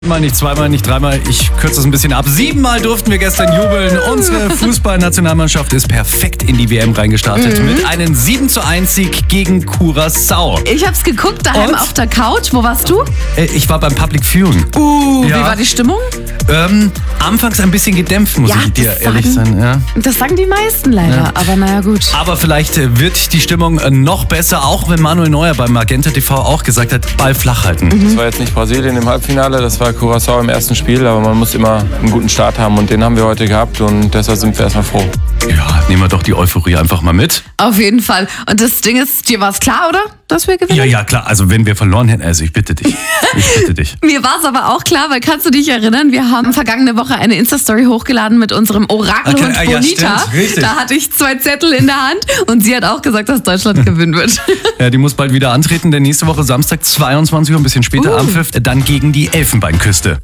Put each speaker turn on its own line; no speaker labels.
Mal nicht zweimal, nicht dreimal, ich kürze es ein bisschen ab. 7-mal durften wir gestern jubeln. Unsere Fußballnationalmannschaft ist perfekt in die WM reingestartet mit einem 7:1-Sieg gegen Curaçao.
Ich hab's geguckt, daheim
Und?
auf der Couch. Wo warst du?
Ich war beim Public Viewing.
Wie
Ja.
war die Stimmung?
Anfangs ein bisschen gedämpft, muss
Ja,
ich dir
das
ehrlich
sagen-
sein. Ja.
Das sagen die meisten leider, aber naja gut.
Aber vielleicht wird die Stimmung noch besser, auch wenn Manuel Neuer beim Magenta TV auch gesagt hat, Ball flach halten.
Das war jetzt nicht Brasilien im Halbfinale, das war Curaçao im ersten Spiel, aber man muss immer einen guten Start haben und den haben wir heute gehabt und deshalb sind wir erstmal froh.
Ja, nehmen wir doch die Euphorie einfach mal mit.
Auf jeden Fall. Und das Ding ist, dir war's klar, oder? Dass wir gewinnen?
Ja, klar, also wenn wir verloren hätten, also ich bitte dich.
Mir war es aber auch klar, weil kannst du dich erinnern, wir haben vergangene Woche eine Insta-Story hochgeladen mit unserem Orakelhund
Okay, ja,
Bonita.
stimmt, richtig.
Da hatte ich 2 Zettel in der Hand und sie hat auch gesagt, dass Deutschland gewinnen wird.
Ja, die muss bald wieder antreten, denn nächste Woche Samstag 22 Uhr, ein bisschen später Anpfiff, dann gegen die Elfenbeinküste.